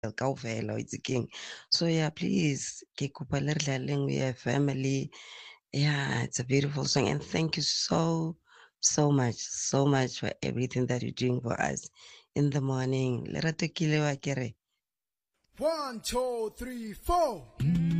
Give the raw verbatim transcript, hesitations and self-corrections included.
kaofela, it's king. So yeah, please, ke kopa le re dlaleng, we are a family. Yeah, it's a beautiful song, and thank you so so much, so much for everything that you're doing for us in the morning. Lerato ke lewa ke re. One, two, three, four.